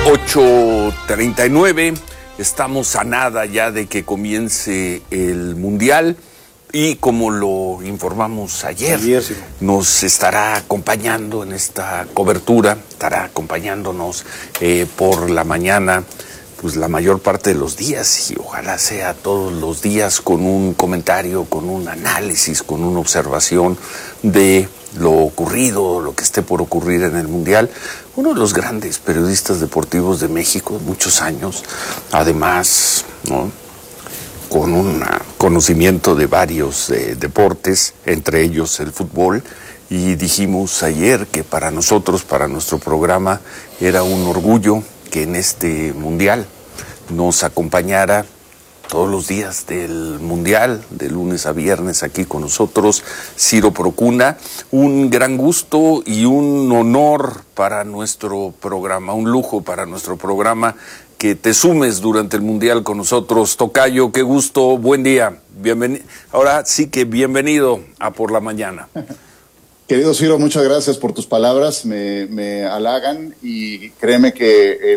8:39, estamos a nada ya de que comience el Mundial y como lo informamos ayer, sí, nos estará acompañando en esta cobertura, estará acompañándonos por la mañana, pues la mayor parte de los días, y ojalá sea todos los días, con un comentario, con un análisis, con una observación de lo ocurrido, lo que esté por ocurrir en el Mundial. Uno de los grandes periodistas deportivos de México, muchos años, además, ¿no?, con un conocimiento de varios deportes, entre ellos el fútbol, y dijimos ayer que para nosotros, para nuestro programa, era un orgullo que en este Mundial nos acompañara todos los días del Mundial, de lunes a viernes, aquí con nosotros, Ciro Procuna. Un gran gusto y un honor para nuestro programa, un lujo para nuestro programa que te sumes durante el Mundial con nosotros. Tocayo, qué gusto, buen día. Bienvenido. Ahora sí que bienvenido a Por la Mañana. Querido Ciro, muchas gracias por tus palabras, me halagan, y créeme que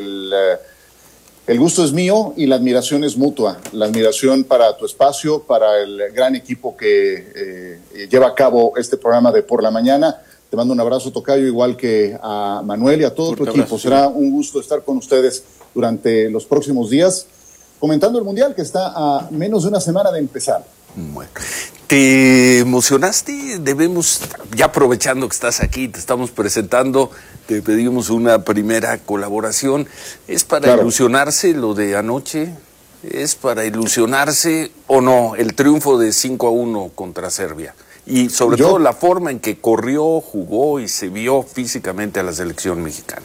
el gusto es mío y la admiración es mutua. La admiración para tu espacio, para el gran equipo que lleva a cabo este programa de Por la Mañana. Te mando un abrazo, Tocayo, igual que a Manuel y a todo tu equipo. Será un gusto estar con ustedes durante los próximos días, comentando el Mundial, que está a menos de una semana de empezar. Bueno, ¿te emocionaste? Debemos, ya aprovechando que estás aquí, te estamos presentando, te pedimos una primera colaboración. ¿Es para ilusionarse lo de anoche? ¿Es para ilusionarse o no el triunfo de 5-1 contra Serbia? Y sobre todo la forma en que corrió, jugó y se vio físicamente a la selección mexicana.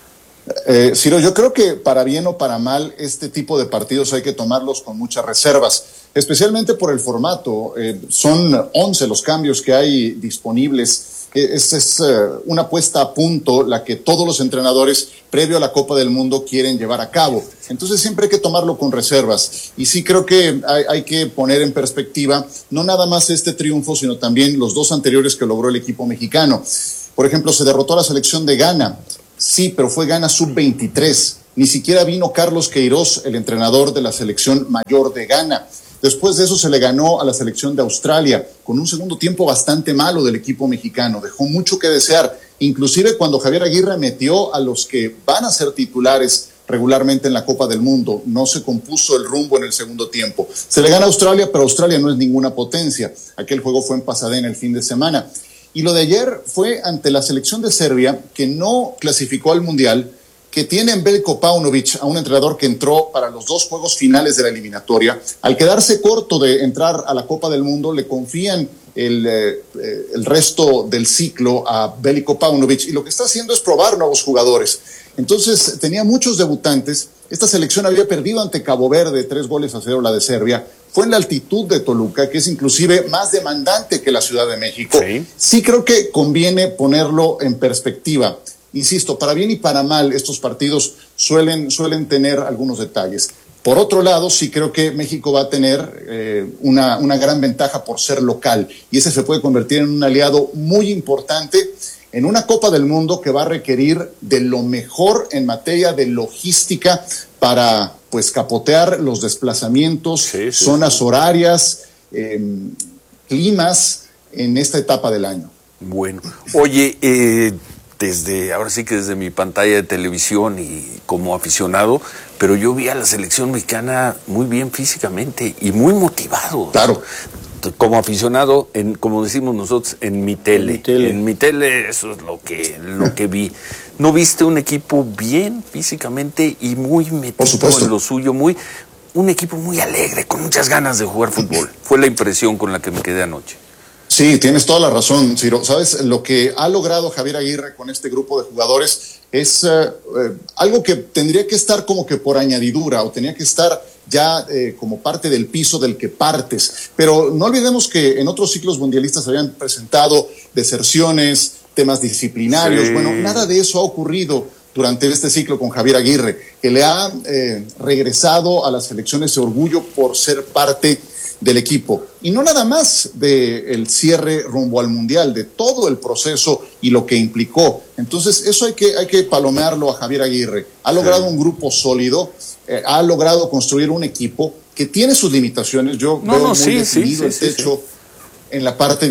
Ciro, yo creo que para bien o para mal, este tipo de partidos hay que tomarlos con muchas reservas, especialmente por el formato. Son 11 los cambios que hay disponibles. Es una puesta a punto la que todos los entrenadores, previo a la Copa del Mundo, quieren llevar a cabo. Entonces siempre hay que tomarlo con reservas. Y sí creo que hay que poner en perspectiva no nada más este triunfo, sino también los dos anteriores que logró el equipo mexicano. Por ejemplo, se derrotó a la selección de Ghana. Sí, pero fue Ghana sub-23. Ni siquiera vino Carlos Queiroz, el entrenador de la selección mayor de Ghana. Después de eso se le ganó a la selección de Australia, con un segundo tiempo bastante malo del equipo mexicano. Dejó mucho que desear, inclusive cuando Javier Aguirre metió a los que van a ser titulares regularmente en la Copa del Mundo. No se compuso el rumbo en el segundo tiempo. Se le gana a Australia, pero Australia no es ninguna potencia. Aquel juego fue en Pasadena el fin de semana. Y lo de ayer fue ante la selección de Serbia, que no clasificó al Mundial, que tiene en Veljko Paunovic a un entrenador que entró para los dos juegos finales de la eliminatoria. Al quedarse corto de entrar a la Copa del Mundo, le confían el resto del ciclo a Veljko Paunovic, y lo que está haciendo es probar nuevos jugadores. Entonces tenía muchos debutantes. Esta selección había perdido ante Cabo Verde 3-0 la de Serbia. Fue en la altitud de Toluca, que es inclusive más demandante que la Ciudad de México. Sí creo que conviene ponerlo en perspectiva. Insisto, para bien y para mal, estos partidos suelen tener algunos detalles. Por otro lado, sí creo que México va a tener una gran ventaja por ser local, y ese se puede convertir en un aliado muy importante en una Copa del Mundo que va a requerir de lo mejor en materia de logística para, pues, capotear los desplazamientos, zonas horarias, climas en esta etapa del año. Bueno, oye, ahora sí que desde mi pantalla de televisión y como aficionado, pero yo vi a la selección mexicana muy bien físicamente y muy motivado. Claro. Como aficionado, como decimos nosotros, en mi tele. En mi tele, eso es lo que vi. ¿No viste un equipo bien físicamente y muy metido en lo suyo? Un equipo muy alegre, con muchas ganas de jugar fútbol. Fue la impresión con la que me quedé anoche. Sí, tienes toda la razón, Ciro. ¿Sabes? Lo que ha logrado Javier Aguirre con este grupo de jugadores es algo que tendría que estar como que por añadidura, o tenía que estar ya como parte del piso del que partes. Pero no olvidemos que en otros ciclos mundialistas se habían presentado deserciones, temas disciplinarios. Bueno, nada de eso ha ocurrido durante este ciclo con Javier Aguirre, que le ha regresado a la selección ese orgullo por ser parte del equipo. Y no nada más del cierre rumbo al Mundial, de todo el proceso y lo que implicó. Entonces, eso hay que palomearlo a Javier Aguirre. Ha logrado un grupo sólido, ha logrado construir un equipo que tiene sus limitaciones. Yo veo muy definido el techo en la parte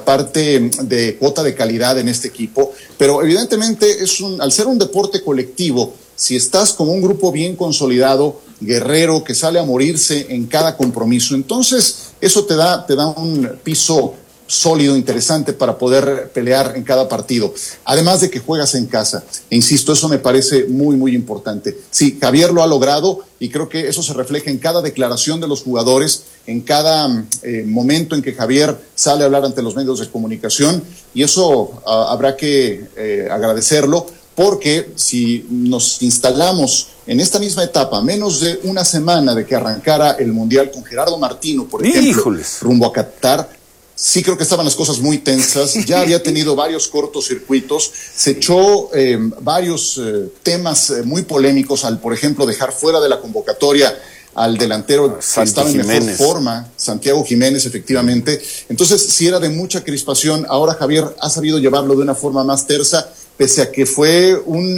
de cuota de calidad en este equipo, pero evidentemente al ser un deporte colectivo, si estás como un grupo bien consolidado, guerrero, que sale a morirse en cada compromiso, entonces eso te da un piso sólido, interesante para poder pelear en cada partido. Además de que juegas en casa. E insisto, eso me parece muy, muy importante. Sí, Javier lo ha logrado y creo que eso se refleja en cada declaración de los jugadores, en cada momento en que Javier sale a hablar ante los medios de comunicación, y eso habrá que agradecerlo, porque si nos instalamos en esta misma etapa, menos de una semana de que arrancara el Mundial con Gerardo Martino, por ejemplo, rumbo a Qatar, sí creo que estaban las cosas muy tensas, ya había tenido varios cortocircuitos, se echó varios temas muy polémicos al, por ejemplo, dejar fuera de la convocatoria al delantero que estaba en mejor forma, Santiago Jiménez, efectivamente. Entonces, sí era de mucha crispación. Ahora Javier ha sabido llevarlo de una forma más tersa, pese a que fue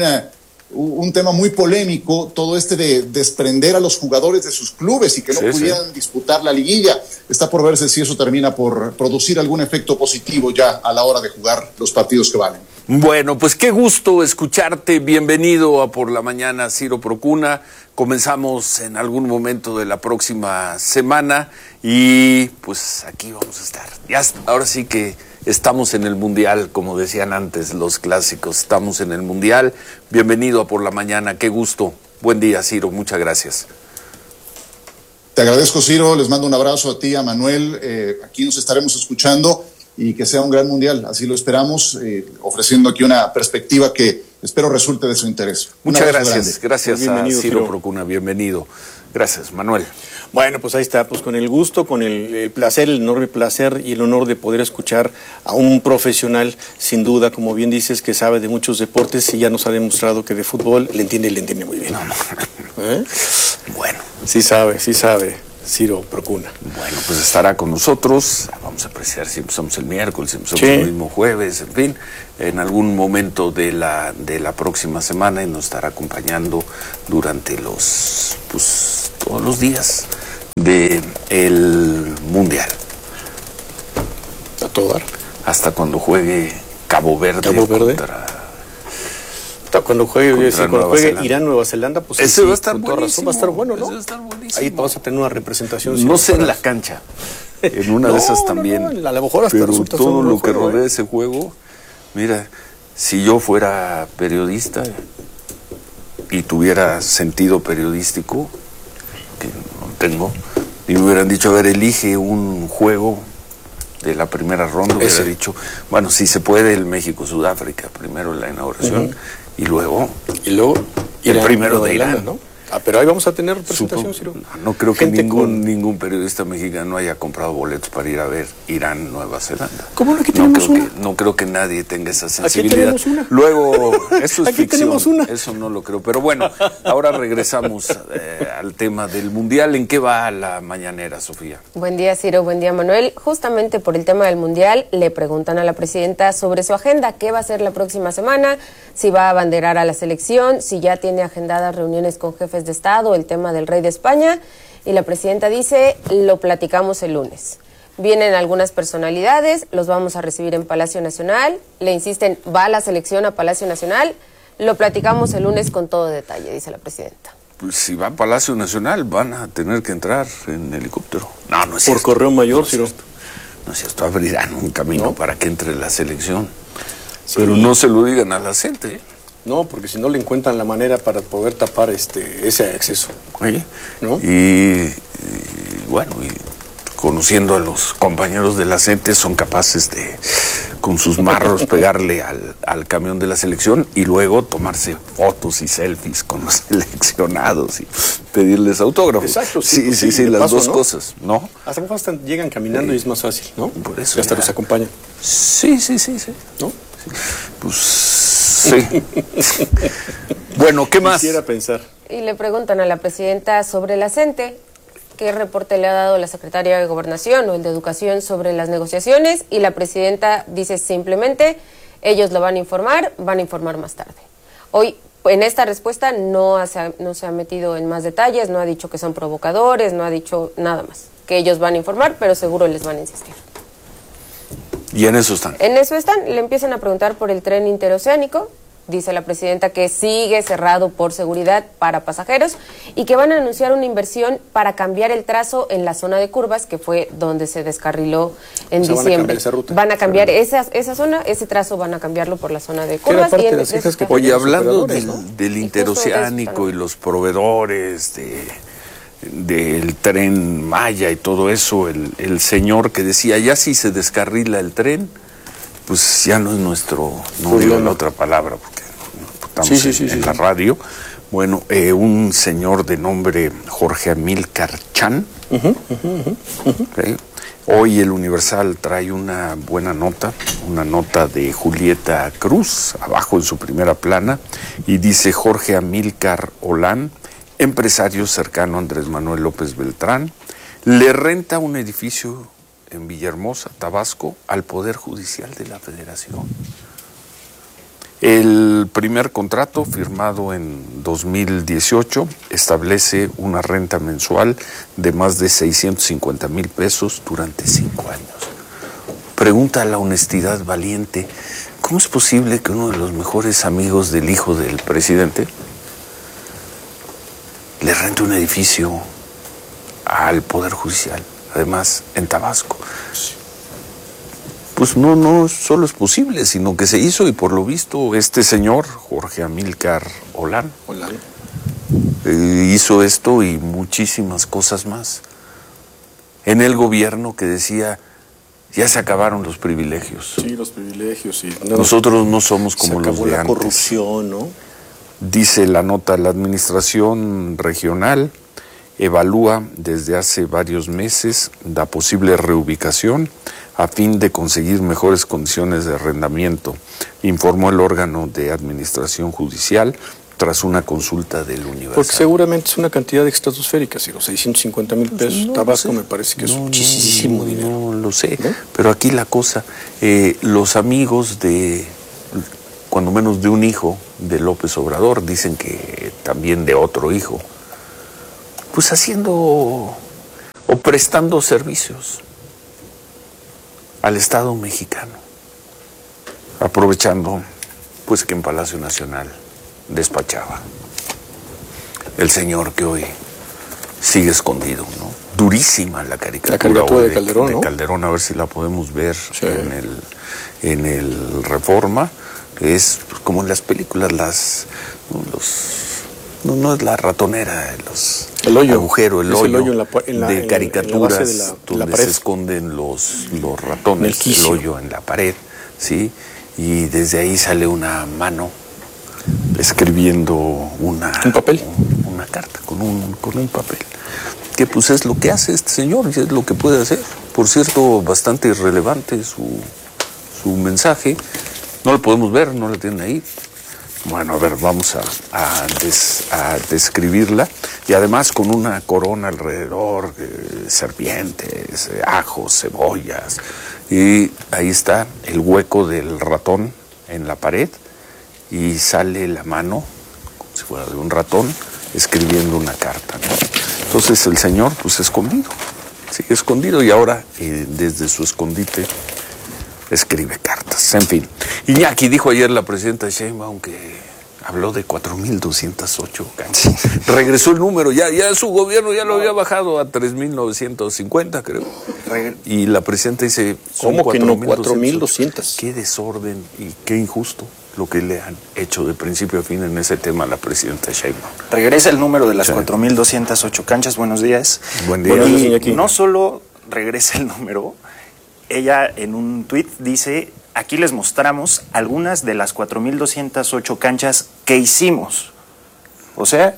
un tema muy polémico, todo de desprender a los jugadores de sus clubes y que no pudieran disputar la liguilla. Está por verse si eso termina por producir algún efecto positivo ya a la hora de jugar los partidos que valen. Bueno, pues qué gusto escucharte. Bienvenido a Por la Mañana, Ciro Procuna. Comenzamos en algún momento de la próxima semana y pues aquí vamos a estar. Ya, ahora sí que estamos en el Mundial, como decían antes los clásicos, estamos en el Mundial. Bienvenido a Por la Mañana, qué gusto. Buen día, Ciro, muchas gracias. Te agradezco, Ciro, les mando un abrazo a ti, a Manuel. Aquí nos estaremos escuchando y que sea un gran Mundial, así lo esperamos, ofreciendo aquí una perspectiva que espero resulte de su interés. Muchas gracias, gracias a Ciro Procuna, bienvenido. Gracias, Manuel. Bueno, pues ahí está, pues con el gusto, con el placer, el enorme placer y el honor de poder escuchar a un profesional, sin duda, como bien dices, que sabe de muchos deportes y ya nos ha demostrado que de fútbol le entiende muy bien. No. Bueno. Sí sabe, Ciro Procuna. Bueno, pues estará con nosotros, vamos a apreciar si empezamos el miércoles, si empezamos el mismo jueves, en fin, en algún momento de la próxima semana, y nos estará acompañando durante todos los días del Mundial. A todo dar. Hasta cuando juegue Cabo Verde. Cuando juegue Irán, Nueva Zelanda, pues ese va a estar buenísimo. Va a estar bueno, ¿no? Ese va a estar buenísimo. Ahí vamos a tener una representación. No sé en la cancha, en una de esas también. A lo mejor hasta pero todo lo que rodea ese juego, mira, si yo fuera periodista y tuviera sentido periodístico, que no tengo, y me hubieran dicho, a ver, elige un juego de la primera ronda, hubiera dicho, bueno, si se puede, el México-Sudáfrica, primero la inauguración, y luego el primero de Irán, ¿no? Pero ahí vamos a tener presentación, Ciro. No creo que ningún periodista mexicano haya comprado boletos para ir a ver Irán, Nueva Zelanda. ¿Cómo no? Aquí tenemos una. No creo que nadie tenga esa sensibilidad. Aquí tenemos una. Luego, eso es aquí ficción. Tenemos una. Eso no lo creo. Pero bueno, ahora regresamos al tema del Mundial. ¿En qué va la mañanera, Sofía? Buen día, Ciro. Buen día, Manuel. Justamente por el tema del Mundial, le preguntan a la presidenta sobre su agenda. ¿Qué va a hacer la próxima semana? Si va a abanderar a la selección, si ya tiene agendadas reuniones con jefes de Estado, el tema del rey de España, y la presidenta dice, lo platicamos el lunes. Vienen algunas personalidades, los vamos a recibir en Palacio Nacional, le insisten, va la selección a Palacio Nacional, lo platicamos el lunes con todo detalle, dice la presidenta. Pues si va a Palacio Nacional van a tener que entrar en helicóptero. No es cierto. Por correo mayor, Ciro. No es cierto, abrirán un camino para que entre la selección. Sí. Pero no se lo digan a la gente. No, porque si no le encuentran la manera para poder tapar ese acceso. Oye, ¿no? Y conociendo a los compañeros de la CENTE, son capaces de, con sus marros, pegarle al camión de la selección y luego tomarse fotos y selfies con los seleccionados y pedirles autógrafos. Exacto, sí, las dos cosas, ¿no? Hasta llegan caminando y es más fácil, ¿no? Por eso. Y hasta los acompañan. Sí. ¿No? Pues sí. Bueno, ¿qué más? Quisiera pensar. Y le preguntan a la presidenta sobre la CENTE. qué reporte le ha dado la secretaria de Gobernación o el de Educación sobre las negociaciones, y la presidenta dice simplemente, ellos lo van a informar más tarde. Hoy, en esta respuesta, no se ha metido en más detalles, no ha dicho que son provocadores, no ha dicho nada más. Que ellos van a informar, pero seguro les van a insistir. ¿Y en eso están? En eso están. Le empiezan a preguntar por el tren interoceánico. Dice la presidenta que sigue cerrado por seguridad para pasajeros y que van a anunciar una inversión para cambiar el trazo en la zona de curvas, que fue donde se descarriló en diciembre. Van a cambiar esa zona, ese trazo van a cambiarlo por la zona de curvas. Oye, hablando del interoceánico y los proveedores del tren Maya y todo eso, el señor que decía, ya si se descarrila el tren, pues ya no es nuestro, no digo la otra palabra porque estamos en la radio. Bueno, un señor de nombre Jorge Amílcar Chan. Okay. Hoy el Universal trae una buena nota, una nota de Julieta Cruz, abajo en su primera plana, y dice Jorge Amílcar Olán, empresario cercano a Andrés Manuel López Beltrán, le renta un edificio en Villahermosa, Tabasco, al Poder Judicial de la Federación. El primer contrato, firmado en 2018, establece una renta mensual de más de 650,000 pesos durante 5 años. Pregunta a la honestidad valiente, ¿cómo es posible que uno de los mejores amigos del hijo del presidente le rente un edificio al Poder Judicial? Además, en Tabasco. Pues no solo es posible, sino que se hizo, y por lo visto este señor, Jorge Amílcar Olán, hizo esto y muchísimas cosas más. En el gobierno que decía, ya se acabaron los privilegios. Sí, los privilegios, sí. Nosotros no somos como los de antes. Se acabó la corrupción, ¿no? Dice la nota, la administración regional evalúa desde hace varios meses la posible reubicación a fin de conseguir mejores condiciones de arrendamiento, informó el órgano de administración judicial tras una consulta del Universal. Porque seguramente es una cantidad estratosférica, si los 650,000 pesos, Tabasco me parece que es muchísimo dinero. No lo sé, ¿no? Pero aquí la cosa, los amigos de, cuando menos de un hijo de López Obrador, dicen que también de otro hijo, pues haciendo o prestando servicios al Estado mexicano, aprovechando pues que en Palacio Nacional despachaba el señor que hoy sigue escondido, ¿no? Durísima la caricatura de Calderón, ¿no? De Calderón, a ver si la podemos ver en el Reforma, que es pues, como en las películas, no es la ratonera, el hoyo, agujero, el hoyo de caricaturas donde se esconden los ratones, el hoyo en la pared, ¿sí? Y desde ahí sale una mano escribiendo un papel, una carta con un papel, que pues es lo que hace este señor y es lo que puede hacer. Por cierto, bastante irrelevante su mensaje, no lo podemos ver, no lo tienen ahí. Bueno, a ver, vamos a describirla, y además con una corona alrededor, serpientes, ajos, cebollas, y ahí está el hueco del ratón en la pared, y sale la mano, como si fuera de un ratón, escribiendo una carta, ¿no? Entonces el señor, pues escondido, sigue escondido, y ahora desde su escondite escribe cartas, en fin. Iñaki, dijo ayer la presidenta Sheinbaum que habló de 4,208 canchas. Regresó el número, ya su gobierno ya lo había bajado a 3,950, creo. Y la presidenta dice, ¿cómo que no? 4,200. Qué desorden y qué injusto lo que le han hecho de principio a fin en ese tema a la presidenta Sheinbaum. Regresa el número de las 4,208 canchas. Buenos días. Buen día. Y no solo regresa el número, ella en un tuit dice, aquí les mostramos algunas de las 4,208 canchas que hicimos. O sea,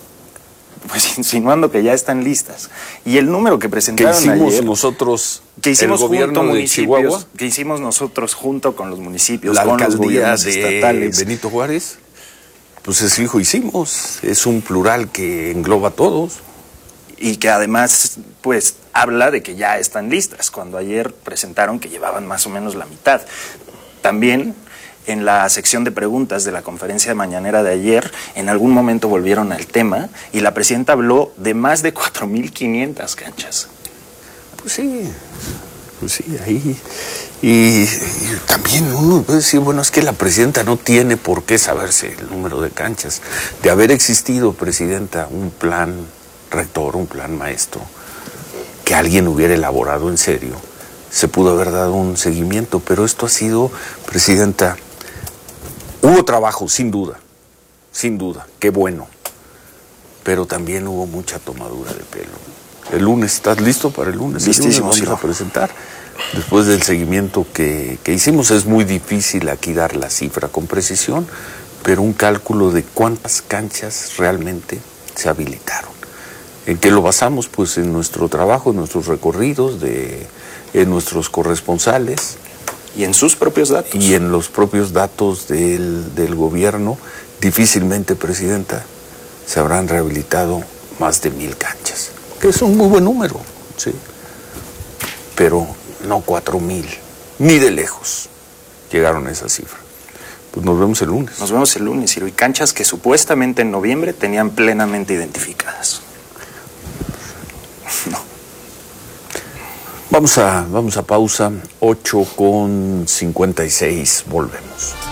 pues insinuando que ya están listas. Y el número que presentaron que hicimos ayer, nosotros, que hicimos el gobierno junto de Chihuahua, que hicimos nosotros junto con los municipios, la con los alcaldía gobiernos de estatales. Benito Juárez, pues es hijo hicimos, es un plural que engloba a todos. y que además pues habla de que ya están listas, cuando ayer presentaron que llevaban más o menos la mitad. También en la sección de preguntas de la conferencia mañanera de ayer, en algún momento volvieron al tema y la presidenta habló de más de 4.500 canchas. Pues sí, ahí. Y también uno puede decir, bueno, es que la presidenta no tiene por qué saberse el número de canchas. De haber existido, presidenta, un plan rector, un plan maestro, que alguien hubiera elaborado en serio, se pudo haber dado un seguimiento, pero esto ha sido, presidenta, hubo trabajo, sin duda, qué bueno, pero también hubo mucha tomadura de pelo. El lunes, ¿estás listo para el lunes? Listísimo, el lunes vamos a presentar. Después del seguimiento que hicimos, es muy difícil aquí dar la cifra con precisión, pero un cálculo de cuántas canchas realmente se habilitaron. ¿En qué lo basamos? Pues en nuestro trabajo, en nuestros recorridos, en nuestros corresponsales. Y en sus propios datos. Y en los propios datos del gobierno. Difícilmente, presidenta, se habrán rehabilitado más de 1,000 canchas, que es un muy buen número, sí, pero no 4,000, ni de lejos llegaron a esa cifra. Pues nos vemos el lunes. Nos vemos el lunes, Ciro, y canchas que supuestamente en noviembre tenían plenamente identificadas. No. Vamos a pausa, 8:56, volvemos.